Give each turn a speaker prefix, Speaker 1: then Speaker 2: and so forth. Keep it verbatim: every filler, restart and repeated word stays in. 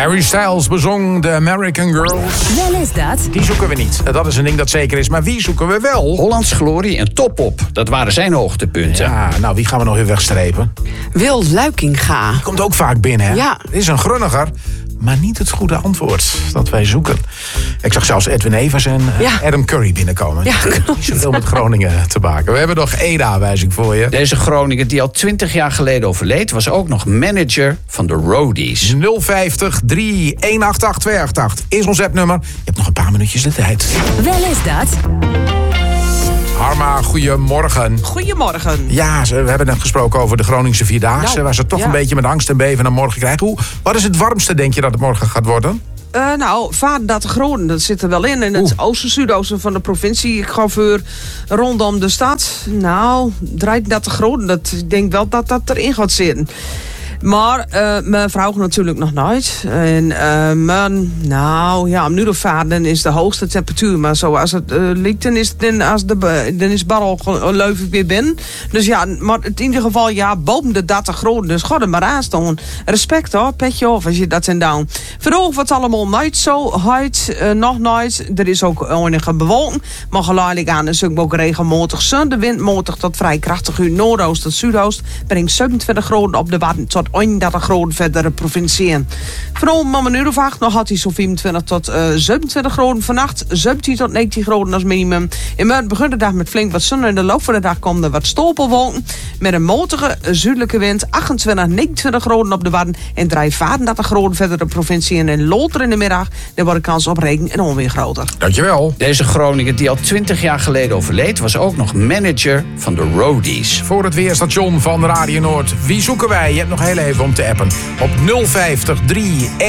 Speaker 1: Harry Styles bezong The American Girls.
Speaker 2: Wel is dat.
Speaker 1: Die zoeken we niet. Dat is een ding dat zeker is. Maar wie zoeken we wel?
Speaker 3: Hollands Glorie en Top Op. Dat waren zijn hoogtepunten.
Speaker 1: Ja, nou, wie gaan we nog weer wegstrepen?
Speaker 4: Wil Luikinga.
Speaker 1: Die komt ook vaak binnen, hè?
Speaker 4: Ja.
Speaker 1: Het is een grunniger, maar niet het goede antwoord dat wij zoeken. Ik zag zelfs Edwin Evers en uh,
Speaker 4: Ja.
Speaker 1: Adam Curry binnenkomen.
Speaker 4: Ja, klopt.
Speaker 1: Niet zoveel met Groningen te maken. We hebben nog één aanwijzing voor je.
Speaker 3: Deze Groninger die al twintig jaar geleden overleed, was ook nog manager van de Roadies.
Speaker 1: nul vijftig drie een acht acht twee acht acht is ons appnummer. Je hebt nog een paar minuutjes de tijd.
Speaker 2: Wel is dat.
Speaker 1: Harma, goedemorgen.
Speaker 4: Goedemorgen.
Speaker 1: Ja, ze- we hebben net gesproken over de Groningse Vierdaagse...
Speaker 4: Nou,
Speaker 1: waar ze toch
Speaker 4: ja.
Speaker 1: een beetje met angst en beven naar morgen krijgen. Hoe, wat is het warmste, denk je, dat het morgen gaat worden?
Speaker 4: Uh, nou, Vaardat de Groningen, dat zit er wel in. In het oosten, zuidoosten van de provincie. Ik ga voor rondom de stad. Nou, draait dat de Groningen. Dat, ik denk wel dat dat erin gaat zitten. Maar uh, mijn vrouw natuurlijk nog nooit. En uh, mijn, nou ja, om nu of vaden is de hoogste temperatuur. Maar zoals het uh, liep, dan is, dan, als de, dan is Barrel leuk weer binnen. Dus ja, maar in ieder geval, ja, boven de dertig graden. Dus ga er maar aan staan. Respect hoor, petje af als je dat en down. Verhoog wordt allemaal nooit zo hard, uh, nog nooit. Er is ook enige bewolking. Maar geleidelijk aan is ook, ook regelmatig zon. De wind matig tot vrij krachtig uur noordoost tot zuidoost. Brengt zevenentwintig graden op de Wadden tot eenendertig graden verdere provinciën. Vooral om een uur of acht nog had hij zo'n vierentwintig tot uh, zevenentwintig graden. Vannacht zeventien tot negentien graden als minimum. In maart begint de dag met flink wat zon. In de loop van de dag komen er wat stolpelwolken. Met een matige zuidelijke wind. achtentwintig, negenentwintig graden op de Wadden. En vijfendertig graden verdere provinciën. En later in de middag dan wordt de kans op regen en onweer groter.
Speaker 1: Dankjewel.
Speaker 3: Deze Groninger die al twintig jaar geleden overleed, was ook nog manager van de Roadies.
Speaker 1: Voor het weerstation van Radio Noord. Wie zoeken wij? Je hebt nog heel even om te appen. Op nul vijftig drie